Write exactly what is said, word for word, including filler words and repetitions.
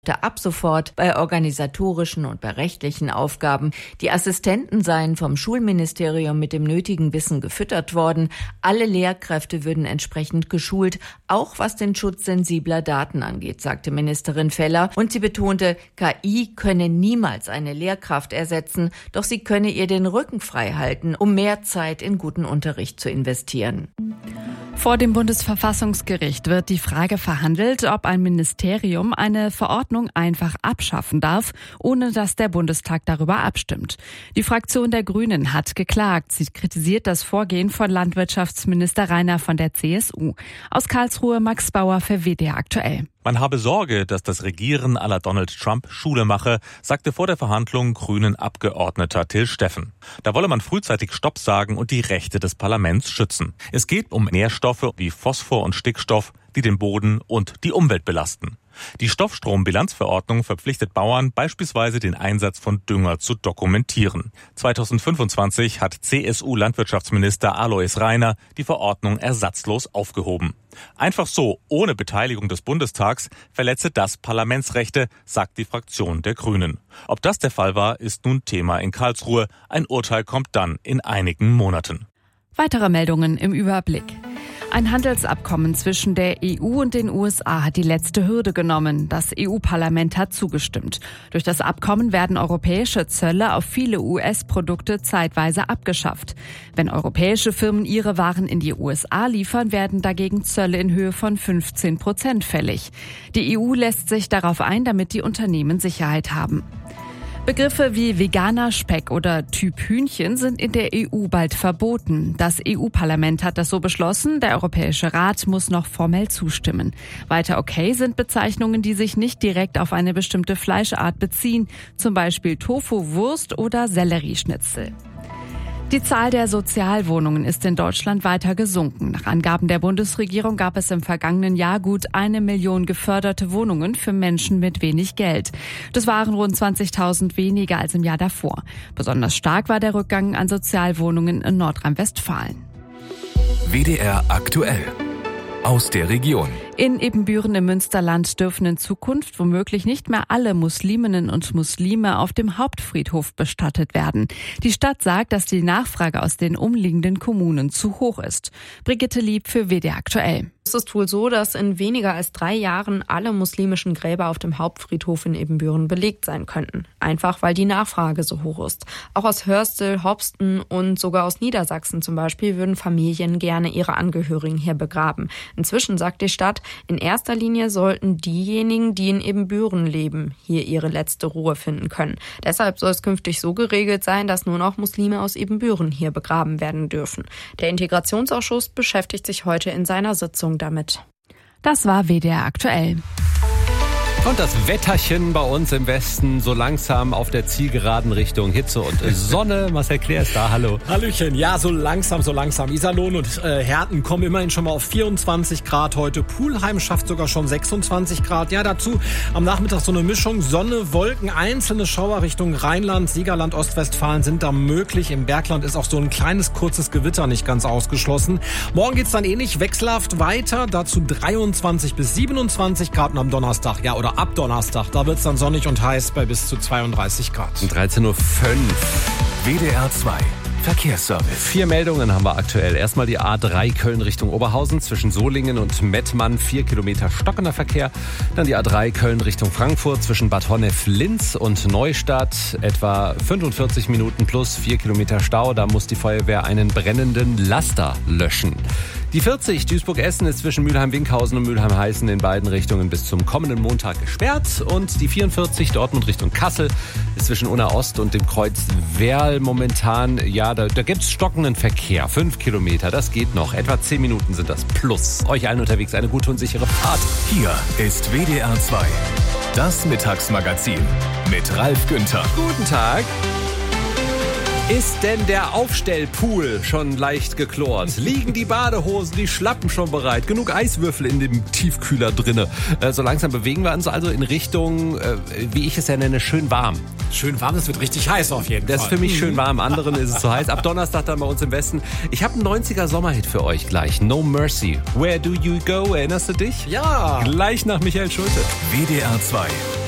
ab sofort bei organisatorischen und bei rechtlichen Aufgaben. Die Assistenten seien vom Schulministerium mit dem nötigen Wissen gefüttert worden. Alle Lehrkräfte würden entsprechend geschult, auch was den Schutz sensibler Daten angeht, sagte Ministerin Feller. Und sie betonte, K I könne niemals eine Lehrkraft ersetzen, doch sie könne ihr den Rücken frei halten, um mehr Zeit in guten Unterricht zu investieren. Vor dem Bundesverfassungsgericht wird die Frage verhandelt, ob ein Ministerium eine Verordnung einfach abschaffen darf, ohne dass der Bundestag darüber abstimmt. Die Fraktion der Grünen hat geklagt. Sie kritisiert das Vorgehen von Landwirtschaftsminister Rainer von der C S U. Aus Karlsruhe Max Bauer für W D R aktuell. Man habe Sorge, dass das Regieren à la Donald Trump Schule mache, sagte vor der Verhandlung Grünen-Abgeordneter Till Steffen. Da wolle man frühzeitig Stopp sagen und die Rechte des Parlaments schützen. Es geht um Nährstoffe wie Phosphor und Stickstoff, die den Boden und die Umwelt belasten. Die Stoffstrombilanzverordnung verpflichtet Bauern beispielsweise den Einsatz von Dünger zu dokumentieren. zweitausendfünfundzwanzig hat C S U-Landwirtschaftsminister Alois Rainer die Verordnung ersatzlos aufgehoben. Einfach so, ohne Beteiligung des Bundestags, verletze das Parlamentsrechte, sagt die Fraktion der Grünen. Ob das der Fall war, ist nun Thema in Karlsruhe. Ein Urteil kommt dann in einigen Monaten. Weitere Meldungen im Überblick. Ein Handelsabkommen zwischen der E U und den U S A hat die letzte Hürde genommen. Das E U-Parlament hat zugestimmt. Durch das Abkommen werden europäische Zölle auf viele U S-Produkte zeitweise abgeschafft. Wenn europäische Firmen ihre Waren in die U S A liefern, werden dagegen Zölle in Höhe von fünfzehn Prozent fällig. Die E U lässt sich darauf ein, damit die Unternehmen Sicherheit haben. Begriffe wie veganer Speck oder Typ Hühnchen sind in der E U bald verboten. Das E U-Parlament hat das so beschlossen, der Europäische Rat muss noch formell zustimmen. Weiter okay sind Bezeichnungen, die sich nicht direkt auf eine bestimmte Fleischart beziehen, zum Beispiel Tofu, Wurst oder Sellerieschnitzel. Die Zahl der Sozialwohnungen ist in Deutschland weiter gesunken. Nach Angaben der Bundesregierung gab es im vergangenen Jahr gut eine Million geförderte Wohnungen für Menschen mit wenig Geld. Das waren rund zwanzigtausend weniger als im Jahr davor. Besonders stark war der Rückgang an Sozialwohnungen in Nordrhein-Westfalen. W D R aktuell. Aus der Region. In Ebenbüren im Münsterland dürfen in Zukunft womöglich nicht mehr alle Musliminnen und Muslime auf dem Hauptfriedhof bestattet werden. Die Stadt sagt, dass die Nachfrage aus den umliegenden Kommunen zu hoch ist. Brigitte Lieb für W D R aktuell. Es ist wohl so, dass in weniger als drei Jahren alle muslimischen Gräber auf dem Hauptfriedhof in Ebenbüren belegt sein könnten. Einfach, weil die Nachfrage so hoch ist. Auch aus Hörstel, Hopsten und sogar aus Niedersachsen zum Beispiel würden Familien gerne ihre Angehörigen hier begraben. Inzwischen sagt die Stadt, in erster Linie sollten diejenigen, die in Ebenbüren leben, hier ihre letzte Ruhe finden können. Deshalb soll es künftig so geregelt sein, dass nur noch Muslime aus Ebenbüren hier begraben werden dürfen. Der Integrationsausschuss beschäftigt sich heute in seiner Sitzung damit. Das war W D R aktuell. Und das Wetterchen bei uns im Westen so langsam auf der Zielgeraden Richtung Hitze und Sonne. Marcel Claire ist da, hallo. Hallöchen, ja, so langsam, so langsam. Iserlohn und äh, Herten kommen immerhin schon mal auf vierundzwanzig Grad heute. Pulheim schafft sogar schon sechsundzwanzig Grad. Ja, dazu am Nachmittag so eine Mischung Sonne, Wolken, einzelne Schauer Richtung Rheinland, Siegerland, Ostwestfalen sind da möglich. Im Bergland ist auch so ein kleines, kurzes Gewitter nicht ganz ausgeschlossen. Morgen geht's dann ähnlich wechselhaft weiter. Dazu dreiundzwanzig bis siebenundzwanzig Grad und am Donnerstag, ja, oder ab Donnerstag. Da wird's dann sonnig und heiß bei bis zu zweiunddreißig Grad. dreizehn Uhr fünf. W D R zwei. Verkehrsservice. Vier Meldungen haben wir aktuell. Erstmal die A drei Köln Richtung Oberhausen zwischen Solingen und Mettmann, vier Kilometer stockender Verkehr. Dann die A drei Köln Richtung Frankfurt zwischen Bad Honnef-Linz und Neustadt, etwa fünfundvierzig Minuten plus vier Kilometer Stau. Da muss die Feuerwehr einen brennenden Laster löschen. Die vierzig Duisburg-Essen ist zwischen Mülheim-Winkhausen und Mülheim-Heißen in beiden Richtungen bis zum kommenden Montag gesperrt. Und die vierundvierzig Dortmund Richtung Kassel ist zwischen Unna Ost und dem Kreuz Werl momentan, ja, da, da gibt's stockenden Verkehr. Fünf Kilometer, das geht noch. Etwa zehn Minuten sind das plus. Euch allen unterwegs eine gute und sichere Fahrt. Hier ist W D R zwei. Das Mittagsmagazin mit Ralf Günther. Guten Tag. Ist denn der Aufstellpool schon leicht geklort? Liegen die Badehosen, die Schlappen schon bereit? Genug Eiswürfel in dem Tiefkühler drinne? Äh, so langsam bewegen wir uns also in Richtung, äh, wie ich es ja nenne, schön warm. Schön warm, es wird richtig heiß auf jeden das Fall. Das ist für mich schön warm, anderen ist es zu heiß. Ab Donnerstag dann bei uns im Westen. Ich habe einen neunziger Sommerhit für euch gleich. No Mercy. Where do you go? Erinnerst du dich? Ja. Gleich nach Michael Schulte. W D R zwei.